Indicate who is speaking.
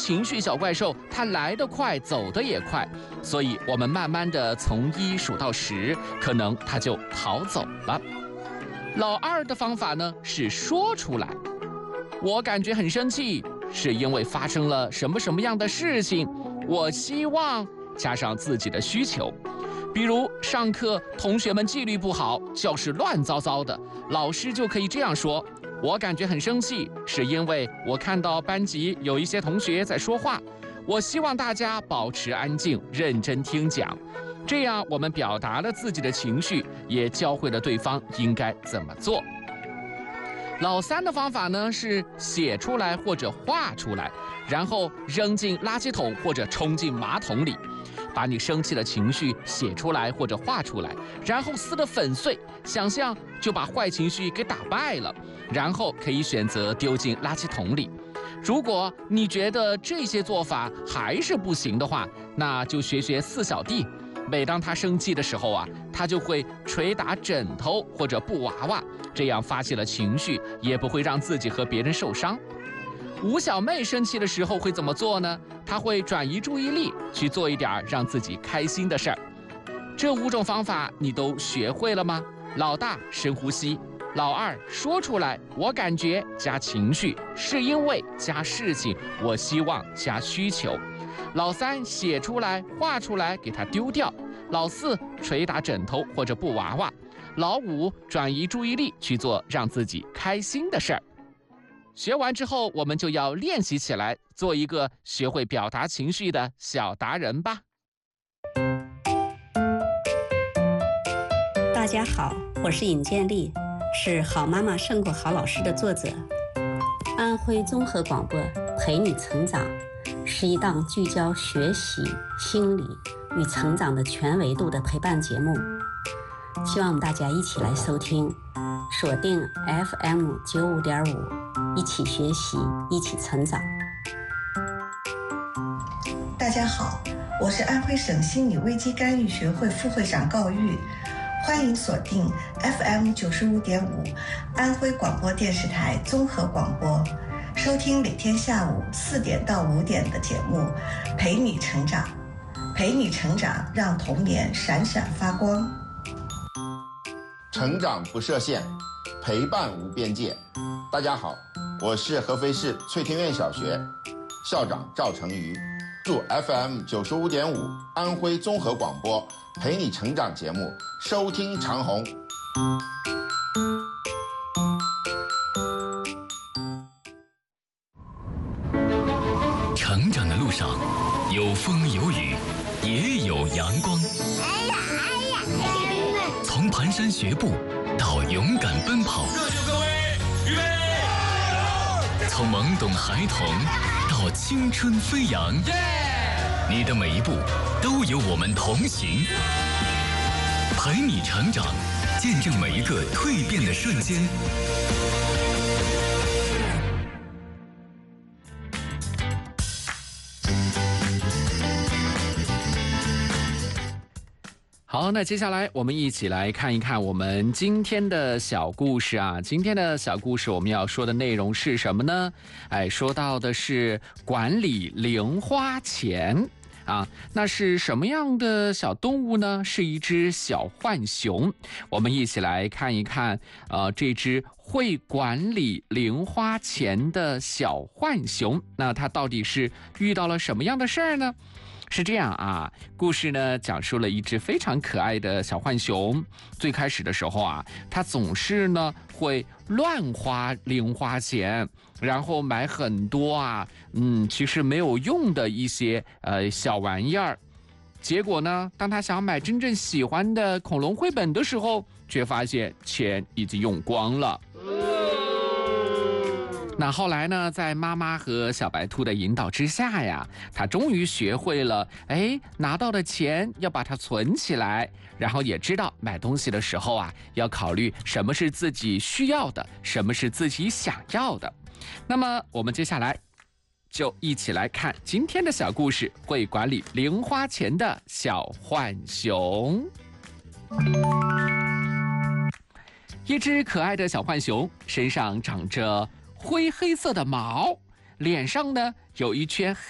Speaker 1: 情绪小怪兽它来得快，走得也快，所以我们慢慢的从1数到10，可能它就逃走了。老二的方法呢是说出来，我感觉很生气，是因为发生了什么样的事情，我希望加上自己的需求。比如上课同学们纪律不好，教室乱糟糟的，老师就可以这样说，我感觉很生气，是因为我看到班级有一些同学在说话，我希望大家保持安静，认真听讲。这样我们表达了自己的情绪，也教会了对方应该怎么做。老三的方法呢是写出来或者画出来，然后扔进垃圾桶或者冲进马桶里。把你生气的情绪写出来或者画出来，然后撕得粉碎，想象就把坏情绪给打败了，然后可以选择丢进垃圾桶里。如果你觉得这些做法还是不行的话，那就学4小弟。每当他生气的时候啊，他就会捶打枕头或者布娃娃，这样发泄了情绪，也不会让自己和别人受伤。5小妹生气的时候会怎么做呢？她会转移注意力，去做一点让自己开心的事儿。这5种方法你都学会了吗？老大深呼吸，老二说出来，我感觉加情绪，是因为加事情，我希望加需求。老三写出来画出来给它丢掉，老四捶打枕头或者布娃娃，老5转移注意力去做让自己开心的事儿。学完之后我们就要练习起来，做一个学会表达情绪的小达人吧。
Speaker 2: 大家好，我是尹建莉，是好妈妈胜过好老师的作者。安徽综合广播陪你成长是一档聚焦学习、心理与成长的全维度的陪伴节目，希望我们大家一起来收听，锁定 FM 95.5，一起学习，一起成长。
Speaker 3: 大家好，我是安徽省心理危机干预学会副会长高玉，欢迎锁定 FM 95.5安徽广播电视台综合广播，收听每天下午4点到5点的节目，陪你成长，陪你成长，让童年闪闪发光。
Speaker 4: 成长不设限，陪伴无边界。大家好，我是合肥市翠庭院小学校长赵成瑜，祝 FM 95.5安徽综合广播陪你成长节目收听长虹。
Speaker 5: 成长的路上有风有雨，也有阳光。从蹒跚学步到勇敢奔跑，
Speaker 6: 热血各位，预备！
Speaker 5: 从懵懂孩童到青春飞扬，你的每一步都有我们同行，陪你成长，见证每一个蜕变的瞬间。
Speaker 1: 好，那接下来我们一起来看一看我们今天的小故事啊。今天的小故事我们要说的内容是什么呢？说到的是管理零花钱啊。那是什么样的小动物呢？是一只小浣熊。我们一起来看一看这只会管理零花钱的小浣熊，那它到底是遇到了什么样的事儿呢？是这样啊，故事呢讲述了一只非常可爱的小浣熊。最开始的时候啊，它总是呢会乱花零花钱，然后买很多其实没有用的一些小玩意儿。结果呢，当他想买真正喜欢的恐龙绘本的时候，却发现钱已经用光了。那后来呢，在妈妈和小白兔的引导之下呀，他终于学会了，拿到的钱要把它存起来，然后也知道买东西的时候啊，要考虑什么是自己需要的，什么是自己想要的。那么我们接下来就一起来看今天的小故事，会管理零花钱的小浣熊。一只可爱的小浣熊，身上长着灰黑色的毛，脸上呢有一圈